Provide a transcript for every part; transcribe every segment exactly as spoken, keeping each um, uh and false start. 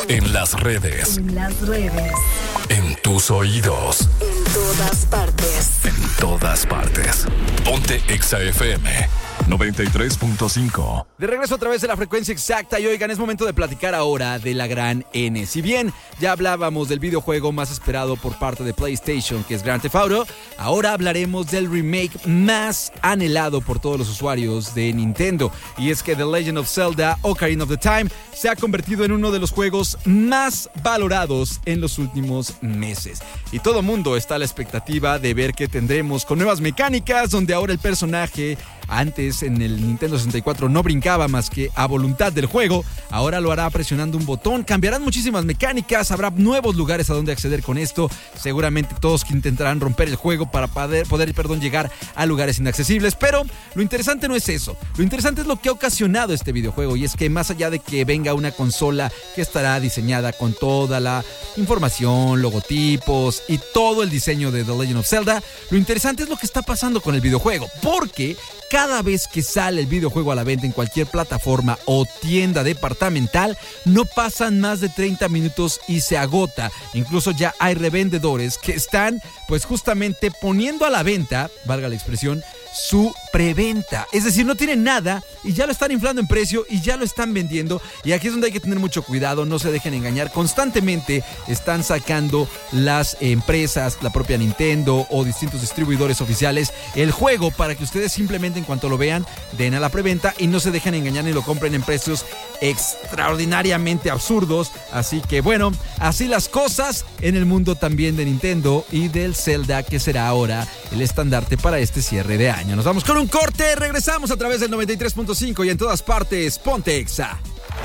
En las redes. En las redes. En tus oídos. En todas partes. En todas partes. Ponte Exa F M noventa y tres punto cinco. De regreso a través de la frecuencia exacta y oigan, es momento de platicar ahora de la gran N. Si bien ya hablábamos del videojuego más esperado por parte de PlayStation, que es Grand Theft Auto, ahora hablaremos del remake más anhelado por todos los usuarios de Nintendo. Y es que The Legend of Zelda Ocarina of the Time se ha convertido en uno de los juegos más valorados en los últimos meses. Y todo mundo está a la expectativa de ver qué tendremos con nuevas mecánicas, donde ahora el personaje, antes en el Nintendo sesenta y cuatro no brincaba más que a voluntad del juego, ahora lo hará presionando un botón. Cambiarán muchísimas mecánicas, habrá nuevos lugares a donde acceder con esto. Seguramente todos que intentarán romper el juego para poder, poder perdón, llegar a lugares inaccesibles. Pero lo interesante no es eso. Lo interesante es lo que ha ocasionado este videojuego. Y es que más allá de que venga una consola que estará diseñada con toda la información, logotipos y todo el diseño de The Legend of Zelda, lo interesante es lo que está pasando con el videojuego. Porque cada vez que sale el videojuego a la venta en cualquier plataforma o tienda departamental, no pasan más de treinta minutos y se agota. Incluso ya hay revendedores que están pues justamente poniendo a la venta, valga la expresión, su preventa. Es decir, no tienen nada y ya lo están inflando en precio y ya lo están vendiendo. Y aquí es donde hay que tener mucho cuidado, no se dejen engañar. Constantemente están sacando las empresas, la propia Nintendo o distintos distribuidores oficiales, el juego para que ustedes simplemente en cuanto lo vean den a la preventa y no se dejen engañar ni lo compren en precios extraordinariamente absurdos. Así que bueno, así las cosas en el mundo también de Nintendo y del Zelda, que será ahora el estandarte para este cierre de año. Nos vamos con un corte, regresamos a través del noventa y tres punto cinco y en todas partes, ponte Exa.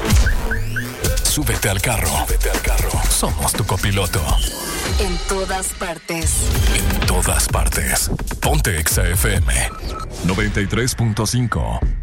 Súbete al carro, súbete al carro. Somos tu copiloto. En todas partes. En todas partes. Ponte Exa F M noventa y tres punto cinco.